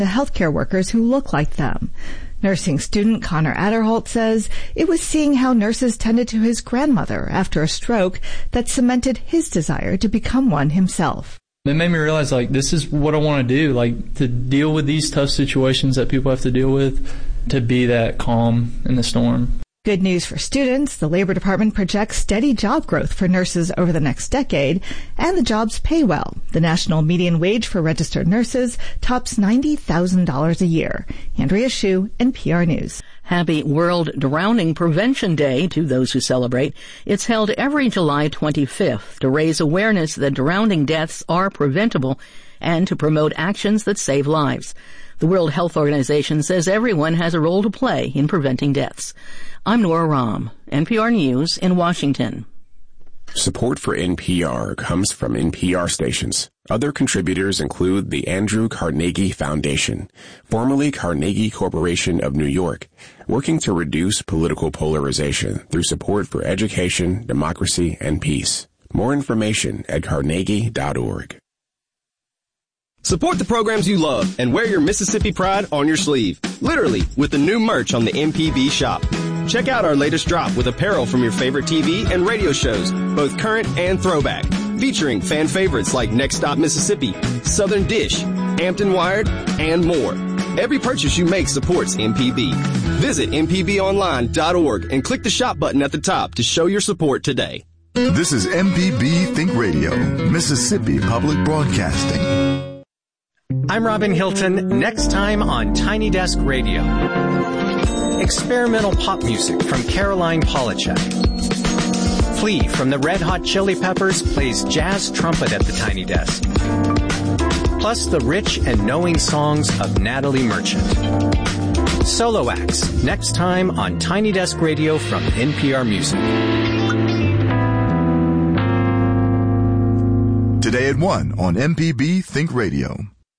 to healthcare workers who look like them. Nursing student Connor Adderholt says it was seeing how nurses tended to his grandmother after a stroke that cemented his desire to become one himself. It made me realize, this is what I want to do, to deal with these tough situations that people have to deal with, to be that calm in the storm. Good news for students. The Labor Department projects steady job growth for nurses over the next decade, and the jobs pay well. The national median wage for registered nurses tops $90,000 a year. Andrea Hsu, NPR News. Happy World Drowning Prevention Day to those who celebrate. It's held every July 25th to raise awareness that drowning deaths are preventable and to promote actions that save lives. The World Health Organization says everyone has a role to play in preventing deaths. I'm Nora Rahm, NPR News in Washington. Support for NPR comes from NPR stations. Other contributors include the Andrew Carnegie Foundation, formerly Carnegie Corporation of New York, working to reduce political polarization through support for education, democracy, and peace. More information at carnegie.org. Support the programs you love and wear your Mississippi pride on your sleeve. Literally, with the new merch on the MPB shop. Check out our latest drop with apparel from your favorite TV and radio shows, both current and throwback, featuring fan favorites like Next Stop Mississippi, Southern Dish, Hampton Wired, and more. Every purchase you make supports MPB. Visit mpbonline.org and click the shop button at the top to show your support today. This is MPB Think Radio, Mississippi Public Broadcasting. I'm Robin Hilton. Next time on Tiny Desk Radio. Experimental pop music from Caroline Polachek. Flea from the Red Hot Chili Peppers plays jazz trumpet at the Tiny Desk. Plus the rich and knowing songs of Natalie Merchant. Solo acts next time on Tiny Desk Radio from NPR Music. Today at 1 on MPB Think Radio.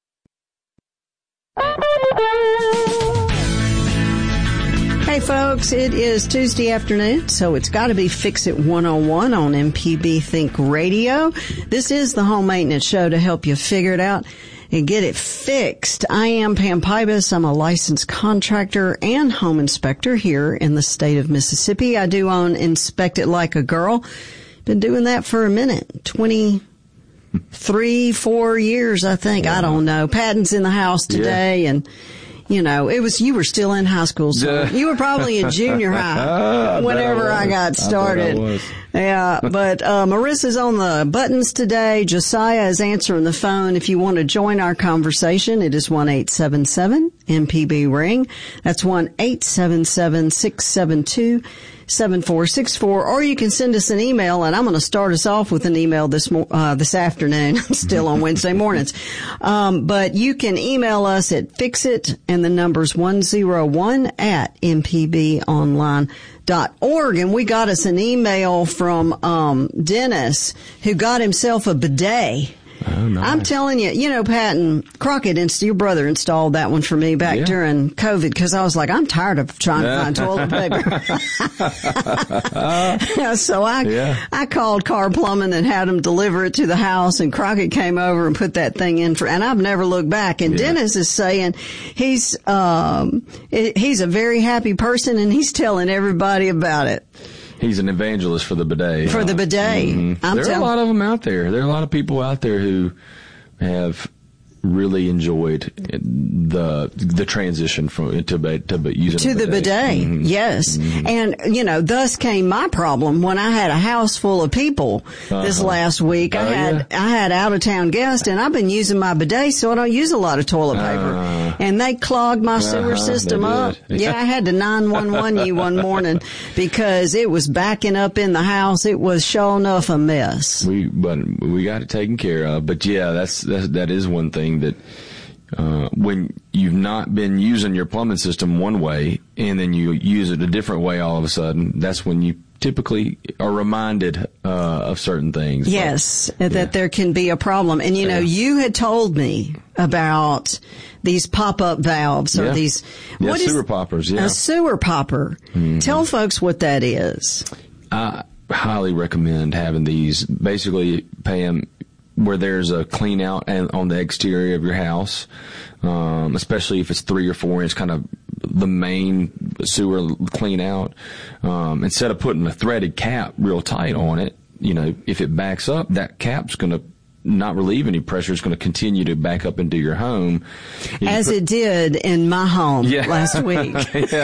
Hey folks, it is Tuesday afternoon, so it's got to be Fix It 101 on MPB Think Radio. This is the home maintenance show to help you figure it out and get it fixed. I am Pam Pybus. I'm a licensed contractor and home inspector here in the state of Mississippi. I do own Inspect It Like a Girl. Been doing that for a minute, 4 years, I think. I don't know. Patton's in the house today, and you were still in high school, so you were probably in junior high whenever I got started. Yeah, but Marissa's on the buttons today. Josiah is answering the phone. If you want to join our conversation, it is 1-877-MPB-RING. That's 1-877-672-7464. Or you can send us an email, and I'm going to start us off with an email this afternoon. Still on Wednesday mornings. But you can email us at fixit and the number's 101@mpbonline.org. And we got us an email from Dennis, who got himself a bidet. Oh, nice. I'm telling you, Patton Crockett, your brother installed that one for me back during COVID, because I was like, I'm tired of trying to find toilet paper. So I called Carr Plumbing and had them deliver it to the house, and Crockett came over and put that thing in and I've never looked back. And Dennis is saying he's a very happy person, and he's telling everybody about it. He's an evangelist for the bidet. For the bidet. Mm-hmm. There are a lot of them out there. There are a lot of people out there who have really enjoyed the transition from using the bidet. Mm-hmm. Yes. Mm-hmm. And thus came my problem when I had a house full of people this last week. I had out of town guests, and I've been using my bidet, so I don't use a lot of toilet paper. And they clogged my sewer system up. Yeah, I had to 911 you one morning because it was backing up in the house. It was sure enough a mess. We got it taken care of. But that is one thing that when you've not been using your plumbing system one way and then you use it a different way all of a sudden, that's when you typically are reminded of certain things. Yes, that there can be a problem. And you had told me about these pop-up valves or these sewer poppers. A sewer popper. Mm-hmm. Tell folks what that is. I highly recommend having these. Basically, Pam, where there's a clean out on the exterior of your house, especially if it's 3 or 4 inch, kind of the main sewer clean out. Instead of putting a threaded cap real tight on it, if it backs up, that cap's going to not relieve any pressure. It's going to continue to back up into your home. As it did in my home last week.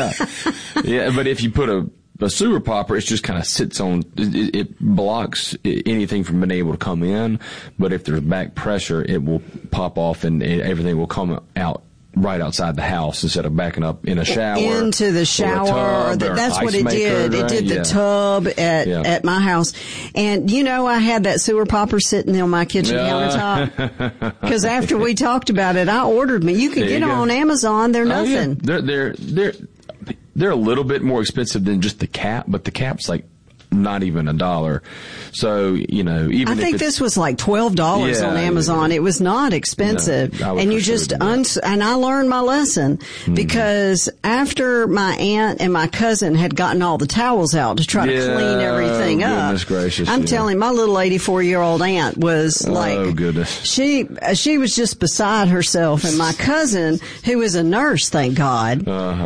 Yeah, but if you put a sewer popper, it just kind of sits on, it blocks anything from being able to come in. But if there's back pressure, it will pop off and everything will come out right outside the house instead of backing up in a shower. Into the shower. That's what it did. It did the tub at my house. And, I had that sewer popper sitting on my kitchen countertop. Because after we talked about it, I ordered me. You can get them on Amazon. They're nothing. They're a little bit more expensive than just the cap, but the cap's like not even $1. So, even I think this was like $12 on Amazon. It was not expensive. No, and you just, and I learned my lesson because after my aunt and my cousin had gotten all the towels out to try to clean everything up. Goodness gracious. I'm telling you, my little 84-year-old aunt was oh, goodness. She was just beside herself. And my cousin, who is a nurse, thank God,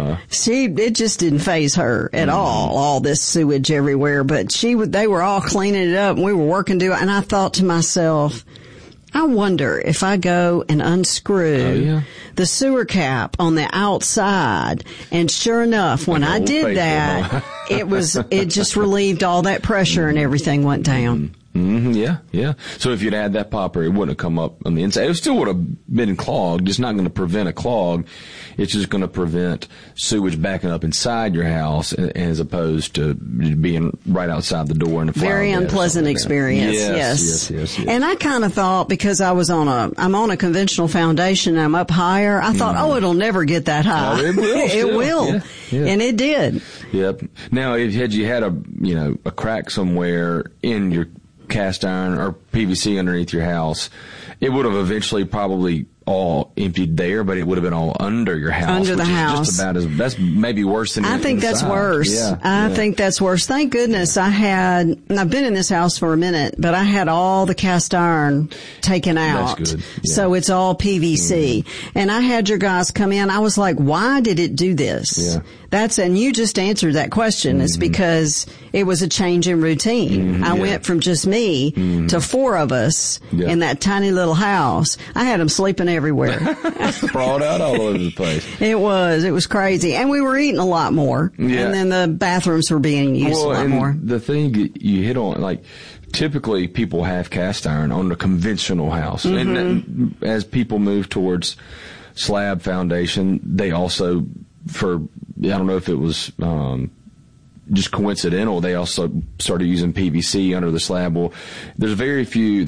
it just didn't faze her at all this sewage everywhere. But they were all cleaning it up and we were working to it. And I thought to myself, I wonder if I go and unscrew the sewer cap on the outside. And sure enough, when I did that, it just relieved all that pressure and everything went down. Yeah. So if you'd had that popper, it wouldn't have come up on the inside. It still would have been clogged. It's not going to prevent a clog. It's just going to prevent sewage backing up inside your house as opposed to being right outside the door in the flower bed. Very unpleasant experience. Yes. And I kind of thought, because I'm on a conventional foundation and I'm up higher, I thought, it'll never get that high. Oh, it will. It will. Yeah. And it did. Yep. Now, if you had a crack somewhere in your cast iron or PVC underneath your house, it would have eventually probably all emptied there, but it would have been all under your house. Under the house. Just about that's maybe worse than I think inside. That's worse. I think that's worse. Thank goodness I've been in this house for a minute, but I had all the cast iron taken out. That's good. Yeah. So it's all PVC. And I had your guys come in. I was like, why did it do this? Yeah. And you just answered that question. It's because it was a change in routine. I went from just me to 4 of us in that tiny little house. I had them sleeping everywhere. Sprawled out all over the place. It was crazy. And we were eating a lot more. Yeah. And then the bathrooms were being used a lot more. The thing you hit on, like, typically people have cast iron on a conventional house. And as people move towards slab foundation, they also, I don't know if it was just coincidental, they also started using PVC under the slab. Well, there are very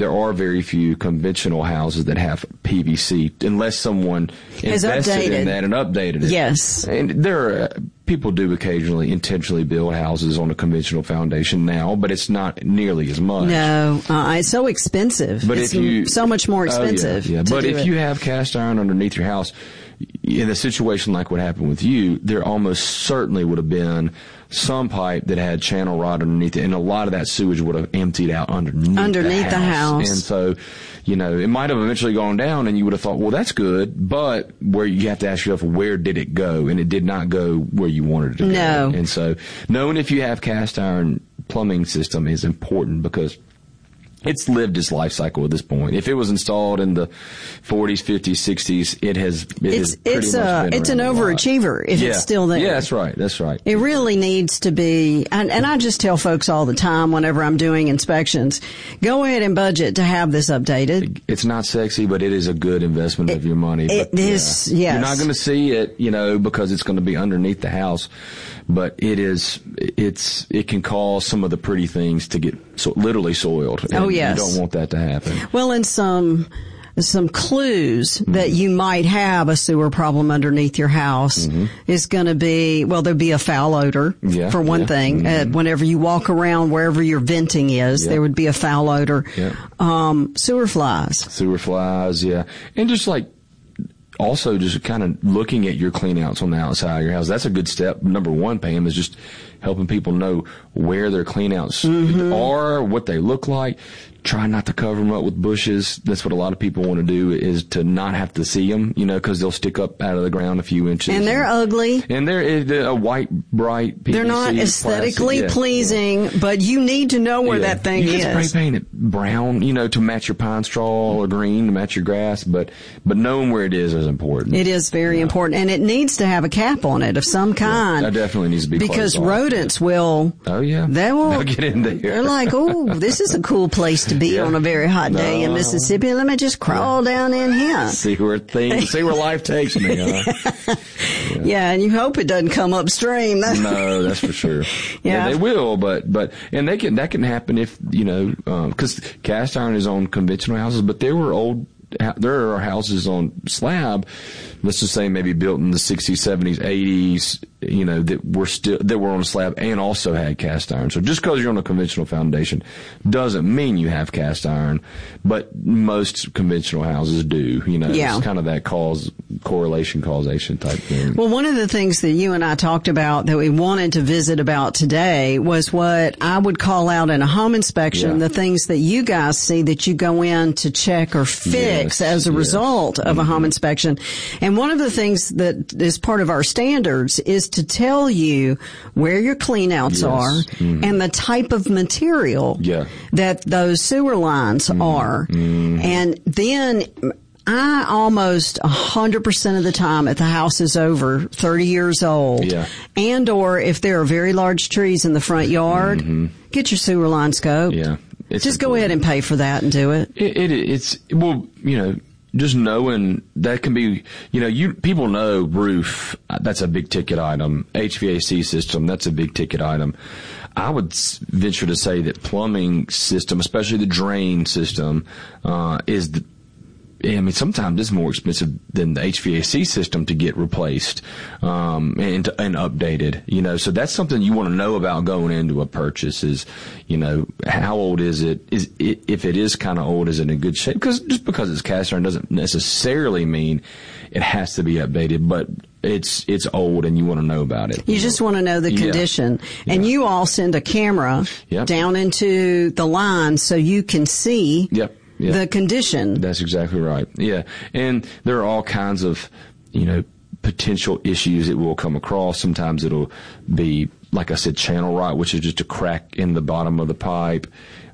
few conventional houses that have PVC, unless someone invested in that and updated it. Yes. And people do occasionally intentionally build houses on a conventional foundation now, but it's not nearly as much. No, it's so expensive. But so much more expensive. But if you have cast iron underneath your house, in a situation like what happened with you, there almost certainly would have been some pipe that had channel rod underneath it, and a lot of that sewage would have emptied out underneath the house. And so, it might have eventually gone down, and you would have thought, well, that's good, but where you have to ask yourself, where did it go? And it did not go where you wanted it to go. No. And so, knowing if you have cast iron plumbing system is important because it's lived its life cycle at this point. If it was installed in the 40s, 50s, 60s, it has pretty much been it's an overachiever if it's still there. Yeah, that's right. It really needs to be, and I just tell folks all the time whenever I'm doing inspections, go ahead and budget to have this updated. It's not sexy, but it is a good investment of your money. It is, yes. You're not going to see it, because it's going to be underneath the house, but it can cause some of the pretty things to get literally soiled. Oh, yes. You don't want that to happen. Well, and some clues that you might have a sewer problem underneath your house is going to be, there'll be a foul odor, for one thing. Whenever you walk around wherever your venting is, there would be a foul odor. Sewer flies. And just like, also just kind of looking at your clean outs on the outside of your house. That's a good step. Number one, Pam, is just helping people know where their clean outs are, what they look like. try not to cover them up with bushes. That's what a lot of people want to do, is to not have to see them, because they'll stick up out of the ground a few inches. And they're ugly. And they're a white, bright PVC. They're not aesthetically pleasing, but you need to know where that thing is. You can spray paint it brown, to match your pine straw, or green to match your grass, but knowing where it is important. It is very important. And it needs to have a cap on it of some kind. That definitely needs to be because rodents will. Oh, yeah. They'll get in there. They're like, oh, this is a cool place to be on a very hot day in Mississippi. Let me just crawl down in here. See where life takes me. Yeah, and you hope it doesn't come upstream. No, that's for sure. Yeah, they will, but that can happen if because cast iron is on conventional houses, but there are houses on slab, let's just say maybe built in the 60s, 70s, 80s, that were on a slab and also had cast iron. So just because you're on a conventional foundation doesn't mean you have cast iron, but most conventional houses do. It's kind of that correlation, causation type thing. Well, one of the things that you and I talked about that we wanted to visit about today was what I would call out in a home inspection, the things that you guys see that you go in to check or fix as a result of a home inspection. And one of the things that is part of our standards is to tell you where your cleanouts are and the type of material that those sewer lines are. And then I almost 100% of the time, if the house is over 30 years old, and or if there are very large trees in the front yard, get your sewer line scoped. Yeah. Just go ahead and pay for that and do it. Just knowing that can be, people know roof, that's a big ticket item. HVAC system, that's a big ticket item. I would venture to say that plumbing system, especially the drain system, sometimes it's more expensive than the HVAC system to get replaced, and updated, so that's something you want to know about going into a purchase is, how old is it? If it is kind of old, is it in good shape? Because just because it's cast iron doesn't necessarily mean it has to be updated, but it's old and you want to know about it. You just want to know the condition. Yeah. And you all send a camera down into the line so you can see the condition. That's exactly right. Yeah. And there are all kinds of, potential issues it will come across. Sometimes it'll be, like I said, channel rot, which is just a crack in the bottom of the pipe.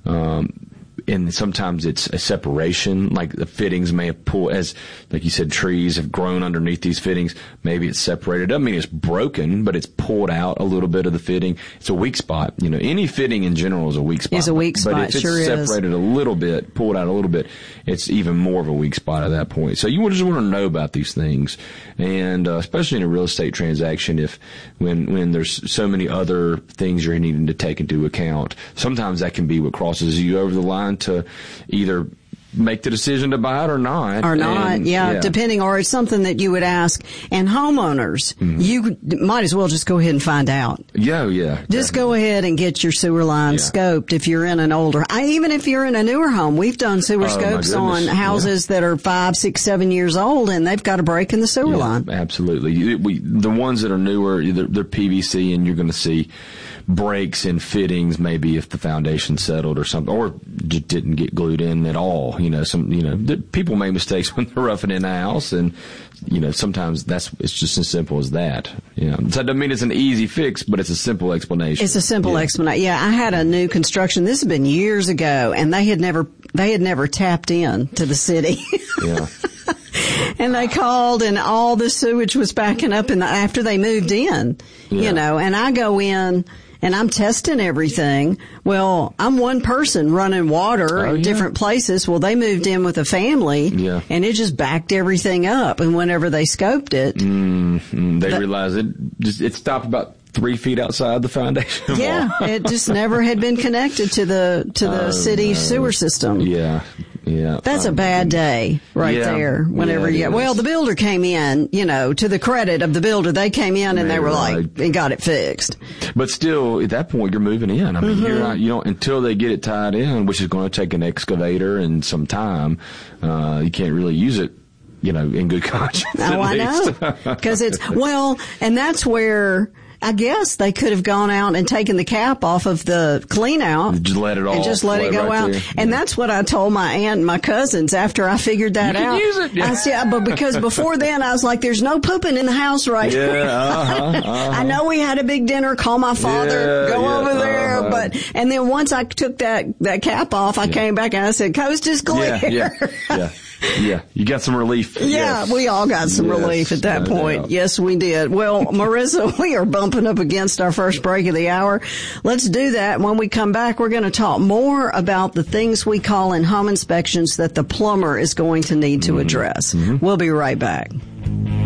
And sometimes it's a separation, like the fittings may have pulled, like you said, trees have grown underneath these fittings. Maybe it's separated. Doesn't mean it's broken, but it's pulled out a little bit of the fitting. It's a weak spot. Any fitting in general is a weak spot. It's a weak spot, but if it's separated a little bit, pulled out a little bit, it's even more of a weak spot at that point. So you just want to know about these things. And especially in a real estate transaction, when there's so many other things you're needing to take into account, sometimes that can be what crosses you over the line to either make the decision to buy it or not. Depending, or it's something that you would ask. And homeowners, you might as well just go ahead and find out. Just go ahead and get your sewer line scoped if you're in an older, even if you're in a newer home. We've done sewer scopes on houses that are 5, 6, 7 years old and they've got a break in the sewer line. Absolutely. The ones that are newer, they're PVC and you're going to see breaks in fittings, maybe if the foundation settled or something, or just didn't get glued in at all. People make mistakes when they're roughing in a house, and sometimes it's just as simple as that. So that doesn't mean it's an easy fix, but it's a simple explanation. It's a simple explanation. Yeah, I had a new construction. This has been years ago, and they had never tapped in to the city. And they called, and all the sewage was backing up after they moved in. And I go in. And I'm testing everything. Well, I'm one person running water in different places. Well, they moved in with a family, and it just backed everything up. And whenever they scoped it, they realized it stopped about 3 feet outside the foundation wall. It just never had been connected to the city sewer system. That's a bad day there. Whenever the builder came in, to the credit of the builder, they came in and they were like, they got it fixed. But still, at that point, you're moving in. I mean, until they get it tied in, which is going to take an excavator and some time, you can't really use it, in good conscience. Oh, I know. Because and that's where I guess they could have gone out and taken the cap off of the clean out. Just let it all and just let it go right out. there. And that's what I told my aunt and my cousins after I figured that You can out. use it. Yeah. I said, but because before then I was like, there's no pooping in the house right now. I know we had a big dinner, call my father, go over there. And then once I took that cap off, I came back and I said, coast is clear. Yeah, you got some relief. Yeah, we all got some relief at that point. Doubt. Yes, we did. Well, Marissa, we are bumping up against our first break of the hour. Let's do that. When we come back, we're going to talk more about the things we call in home inspections that the plumber is going to need to address. We'll be right back.